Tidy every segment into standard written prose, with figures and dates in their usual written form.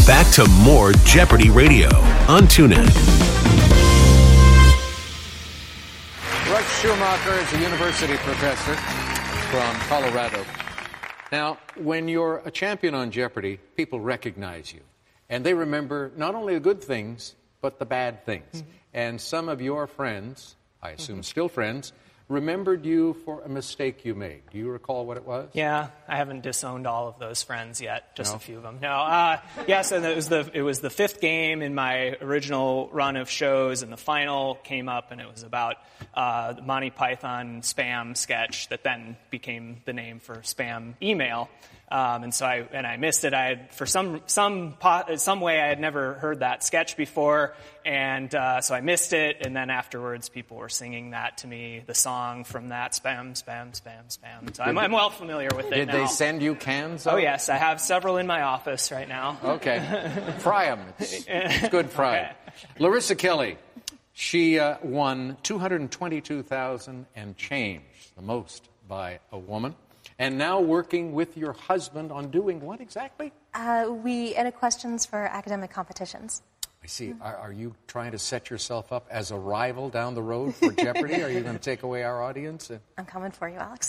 back to more Jeopardy Radio on TuneIn. Russ Schumacher is a university professor from Colorado. Now, when you're a champion on Jeopardy, people recognize you. And they remember not only the good things, but the bad things. Mm-hmm. And some of your friends, I assume still friends, remembered you for a mistake you made. Do you recall what it was? Yeah, I haven't disowned all of those friends yet, just a few of them. No, yes, and it was the fifth game in my original run of shows, and the final came up, and it was about the Monty Python spam sketch that then became the name for spam email. And so I missed it. I had, for some way, I had never heard that sketch before, and so I missed it. And then afterwards, people were singing that to me, the song from that, spam, spam, spam, spam. So I'm well familiar with it now. Did they send you cans? Oh yes, I have several in my office right now. Okay, fry them. It's good fry. Okay. Larissa Kelly, she won $222,000 and change, the most by a woman. And now working with your husband on doing what exactly? We edit questions for academic competitions. I see. Are you trying to set yourself up as a rival down the road for Jeopardy? Are you going to take away our audience? I'm coming for you, Alex.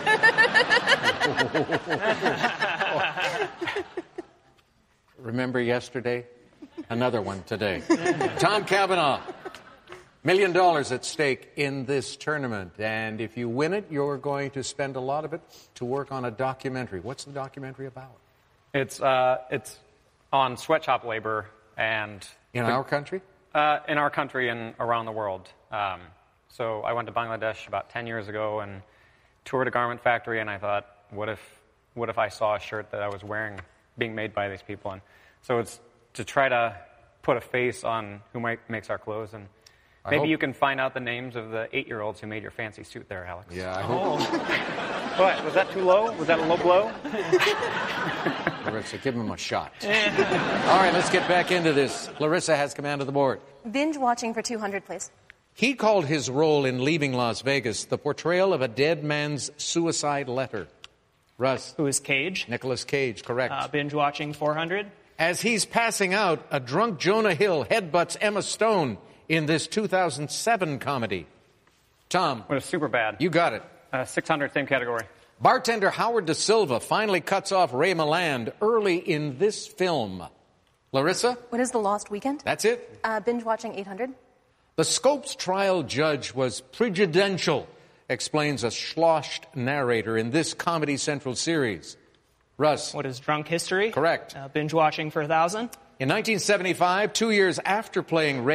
Remember yesterday? Another one today. Tom Cavanaugh. $1 million at stake in this tournament, and if you win it, you're going to spend a lot of it to work on a documentary. What's the documentary about? It's on sweatshop labor and in our country. In our country and around the world. So I went to Bangladesh about 10 years ago and toured a garment factory, and I thought, what if I saw a shirt that I was wearing being made by these people? And so it's to try to put a face on who makes our clothes, and maybe you can find out the names of the 8-year-olds who made your fancy suit there, Alex. Yeah, I hope. What? Was that too low? Was that a low blow? Larissa, give him a shot. All right, let's get back into this. Larissa has command of the board. Binge watching for 200, please. He called his role in Leaving Las Vegas the portrayal of a dead man's suicide letter. Russ. Who is Cage? Nicolas Cage, correct. Binge watching 400. As he's passing out, a drunk Jonah Hill headbutts Emma Stone in this 2007 comedy. Tom. It was super bad. You got it. 600, same category. Bartender Howard Da Silva finally cuts off Ray Milland early in this film. Larissa? What is The Lost Weekend? That's it. Binge watching 800. The Scopes trial judge was prejudicial, explains a sloshed narrator in this Comedy Central series. Russ. What is Drunk History? Correct. Binge watching for 1,000. In 1975, 2 years after playing Ray